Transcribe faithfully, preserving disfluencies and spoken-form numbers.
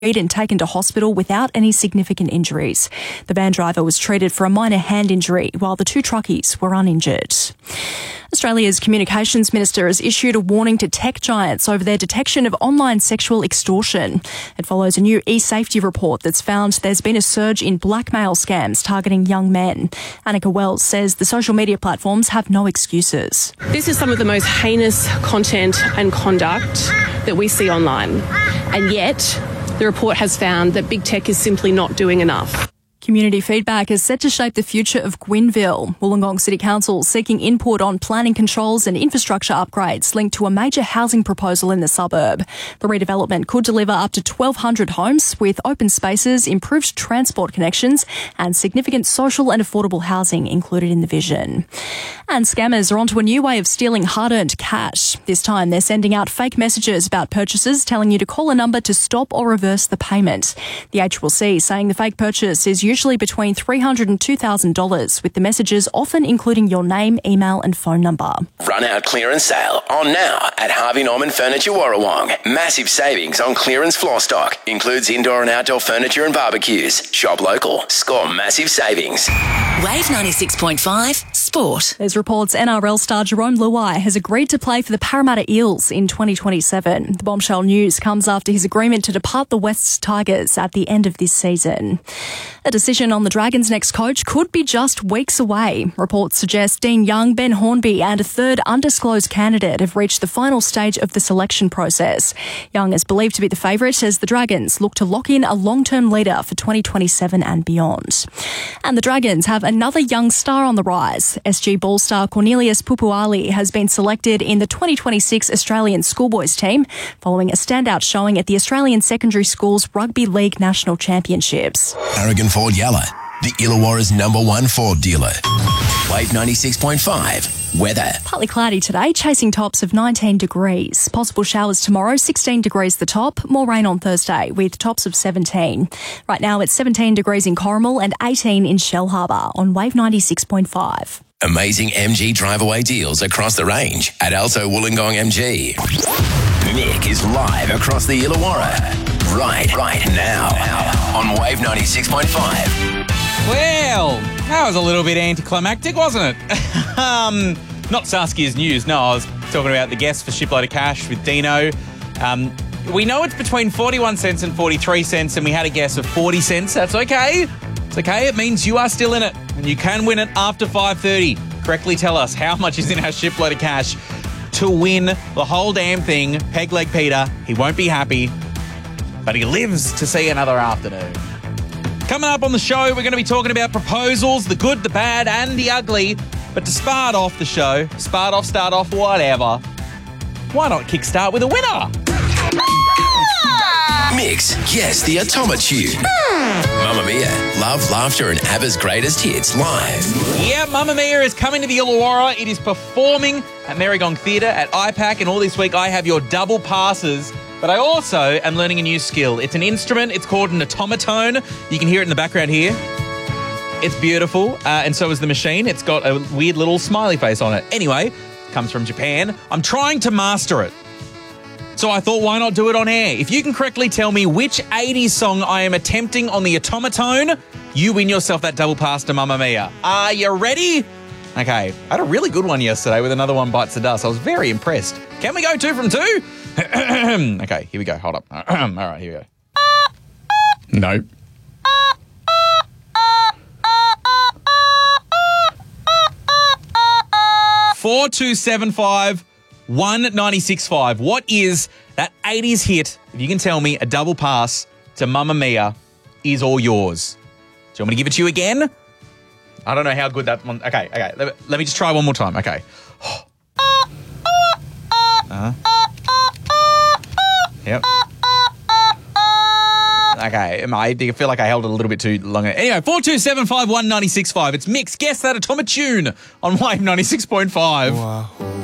and taken to hospital without any significant injuries. The van driver was treated for a minor hand injury, while the two truckies were uninjured. Australia's Communications Minister has issued a warning to tech giants over their detection of online sexual extortion. It follows a new e-safety report that's found there's been a surge in blackmail scams targeting young men. Annika Wells says the social media platforms have no excuses. This is some of the most heinous content and conduct that we see online, and yet the report has found that big tech is simply not doing enough. Community feedback is set to shape the future of Gwynville. Wollongong City Council seeking input on planning controls and infrastructure upgrades linked to a major housing proposal in the suburb. The redevelopment could deliver up to twelve hundred homes with open spaces, improved transport connections and significant social and affordable housing included in the vision. And scammers are onto a new way of stealing hard-earned cash. This time they're sending out fake messages about purchases telling you to call a number to stop or reverse the payment. The H C C saying the fake purchase is usually between three hundred dollars and two thousand dollars, with the messages often including your name, email and phone number. Run out clearance sale on now at Harvey Norman Furniture Warrawong. Massive savings on clearance floor stock. Includes indoor and outdoor furniture and barbecues. Shop local. Score massive savings. Wave ninety-six point five Sport. There's reports N R L star Jerome Luai has agreed to play for the Parramatta Eels in twenty twenty-seven. The bombshell news comes after his agreement to depart the Wests Tigers at the end of this season. A decision on the Dragons' next coach could be just weeks away. Reports suggest Dean Young, Ben Hornby and a third undisclosed candidate have reached the final stage of the selection process. Young is believed to be the favourite as the Dragons look to lock in a long-term leader for twenty twenty-seven and beyond. And the Dragons have another young star on the rise. S G ball star Cornelius Pupuali has been selected in the twenty twenty-six Australian schoolboys team following a standout showing at the Australian Secondary Schools Rugby League National Championships. Aragon Ford Yalla, the Illawarra's number one Ford dealer. Wave ninety-six point five. Weather. Partly cloudy today, chasing tops of nineteen degrees. Possible showers tomorrow, sixteen degrees the top. More rain on Thursday with tops of seventeen. Right now it's seventeen degrees in Corrimal and eighteen in Shell Harbour on Wave ninety-six point five. Amazing M G drive-away deals across the range at Alto Wollongong M G. Mick is live across the Illawarra. Right, right now on Wave ninety-six point five. Well, that was a little bit anticlimactic, wasn't it? um, not Saskia's news. No, I was talking about the guest for Shipload of Cash with Dino. Um, we know it's between forty-one cents and forty-three cents, and we had a guess of forty cents. That's okay. It's okay. It means you are still in it, and you can win it after five thirty. Correctly tell us how much is in our Shipload of Cash to win the whole damn thing. Peg Leg Peter, he won't be happy, but he lives to see another afternoon. Coming up on the show, we're going to be talking about proposals, the good, the bad, and the ugly. But to start off the show, start off, start off, whatever, why not kickstart with a winner? Mix, guess the Automatune. Mamma Mia, love, laughter, and ABBA's greatest hits live. Yeah, Mamma Mia is coming to the Illawarra. It is performing at Merrygong Theatre at I PAC, and all this week I have your double passes. But I also am learning a new skill. It's an instrument. It's called an automaton. You can hear it in the background here. It's beautiful, uh, and so is the machine. It's got a weird little smiley face on it. Anyway, it comes from Japan. I'm trying to master it. So I thought, why not do it on air? If you can correctly tell me which eighties song I am attempting on the automaton, you win yourself that double pass to Mamma Mia. Are you ready? Okay, I had a really good one yesterday with Another One Bites the Dust. I was very impressed. Can we go two from two? Okay, here we go. Hold up. All right, here we go. No. Four two seven five one ninety six five. What is that eighties hit? If you can tell me, a double pass to Mamma Mia is all yours. Do you want me to give it to you again? I don't know how good that one. Okay, okay. Let, let me just try one more time. Okay. Uh-huh. Yep. Okay, I feel like I held it a little bit too long. Anyway, four two seven five one nine six five. It's Mix. Guess that Automatune on Wave ninety-six point five. Wow.